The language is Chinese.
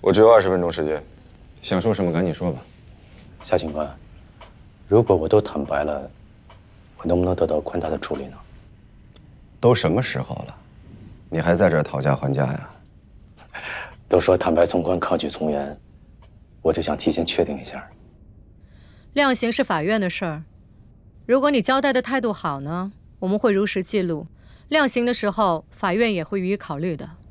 我只有20分钟时间，想说什么赶紧说吧。 夏警官，如果我都坦白了，我能不能得到宽大的处理呢？ 都什么时候了，你还在这儿讨价还价呀？ 都说坦白从宽，抗拒从严，我就想提前确定一下。 量刑是法院的事儿，如果你交代的态度好呢，我们会如实记录。量刑的时候，法院也会予以考虑的。